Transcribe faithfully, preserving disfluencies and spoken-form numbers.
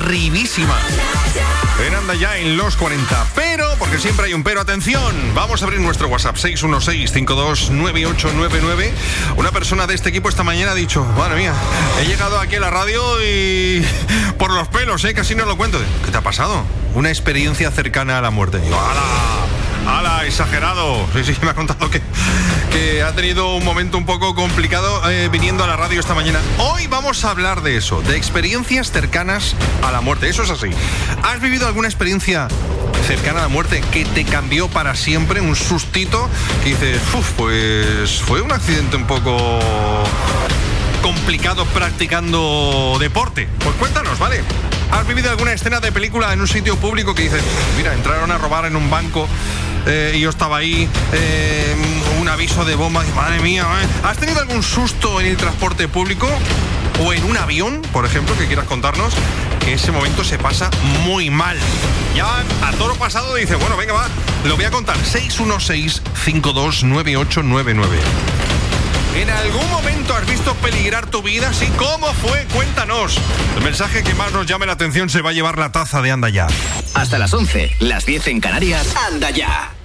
arribísima. En Anda Ya en los cuarenta. Pero, porque siempre hay un pero, atención, vamos a abrir nuestro WhatsApp seis uno seis, cinco dos nueve ocho nueve nueve. Una persona de este equipo esta mañana ha dicho, madre mía, he llegado aquí a la radio y por los pelos, ¿eh? Casi no lo cuento. ¿Qué te ha pasado? Una experiencia cercana a la muerte. Digo, ¡hala! ¡Hala! Exagerado. Sí, sí, me ha contado que, que ha tenido un momento un poco complicado eh, viniendo a la radio esta mañana. Hoy vamos a hablar de eso, de experiencias cercanas a la muerte. Eso es así. ¿Has vivido alguna experiencia cercana a la muerte que te cambió para siempre? Un sustito que dices, uff, pues fue un accidente un poco complicado practicando deporte. Pues cuéntanos, ¿vale? ¿Has vivido alguna escena de película en un sitio público que dices, mira, entraron a robar en un banco eh, y yo estaba ahí, eh, un aviso de bomba, madre mía, ¿eh? ¿Has tenido algún susto en el transporte público o en un avión, por ejemplo, que quieras contarnos? Que ese momento se pasa muy mal. Ya a toro pasado dice, bueno, venga, va, lo voy a contar. seis uno seis, cinco dos nueve ocho nueve nueve. ¿En algún momento has visto peligrar tu vida? Sí, ¿cómo fue? Cuéntanos. El mensaje que más nos llame la atención se va a llevar la taza de Anda Ya. Hasta las once, las diez en Canarias. Anda Ya.